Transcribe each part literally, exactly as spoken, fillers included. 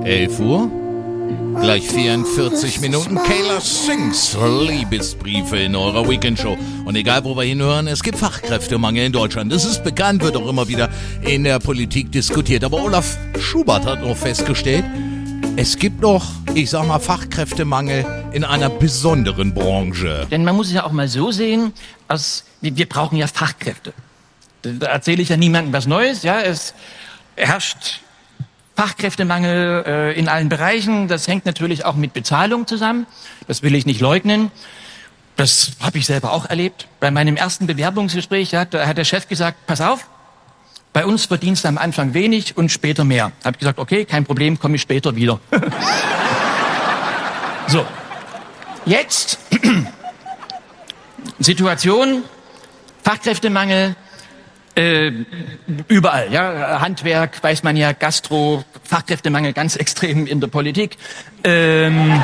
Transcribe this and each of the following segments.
elf Uhr, gleich vierundvierzig Minuten. Kayla Sings Liebesbriefe in eurer Weekendshow. Und egal, wo wir hinhören, es gibt Fachkräftemangel in Deutschland. Das ist bekannt, wird auch immer wieder in der Politik diskutiert. Aber Olaf Schubert hat noch festgestellt, es gibt noch, ich sag mal, Fachkräftemangel in einer besonderen Branche. Denn man muss es ja auch mal so sehen, als, wir brauchen ja Fachkräfte. Da erzähle ich ja niemandem was Neues. Ja, es herrscht Fachkräftemangel äh, in allen Bereichen. Das hängt natürlich auch mit Bezahlung zusammen. Das will ich nicht leugnen. Das habe ich selber auch erlebt. Bei meinem ersten Bewerbungsgespräch ja, da hat der Chef gesagt, pass auf, bei uns verdienst du am Anfang wenig und später mehr. Habe ich gesagt, okay, kein Problem, komme ich später wieder. So, jetzt Situation, Fachkräftemangel, äh, überall. Ja, Handwerk, weiß man ja, Gastro, Fachkräftemangel ganz extrem in der Politik, ähm,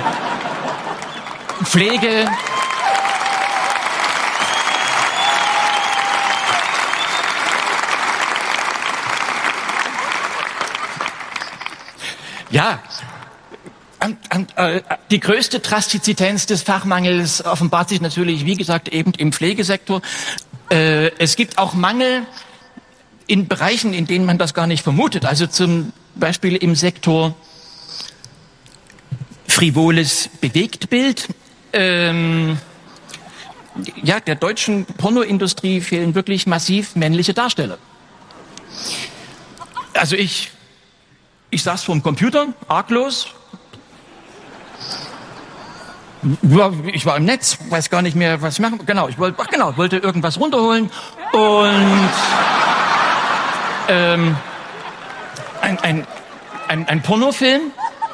Pflege. Ja, die größte Drastizitäz des Fachmangels offenbart sich natürlich, wie gesagt, eben im Pflegesektor. Es gibt auch Mangel in Bereichen, in denen man das gar nicht vermutet. Also zum Beispiel im Sektor frivoles Bewegtbild. Ähm, ja, der deutschen Pornoindustrie fehlen wirklich massiv männliche Darsteller. Also ich... Ich saß vorm Computer, arglos. Ich war im Netz, weiß gar nicht mehr, was ich machen. Genau, ich wollte, ach genau, wollte irgendwas runterholen und ähm, ein, ein, ein, ein Pornofilm.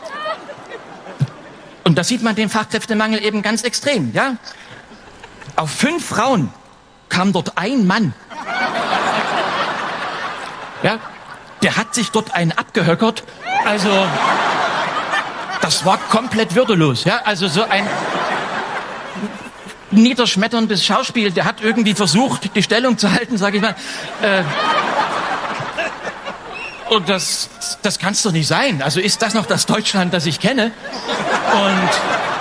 Und da sieht man den Fachkräftemangel eben ganz extrem, ja. Auf fünf Frauen kam dort ein Mann. Ja. Der hat sich dort einen abgehöckert, also das war komplett würdelos, ja, also so ein niederschmetterndes Schauspiel, der hat irgendwie versucht, die Stellung zu halten, sag ich mal, äh, und das, das kann's doch nicht sein, also ist das noch das Deutschland, das ich kenne? Und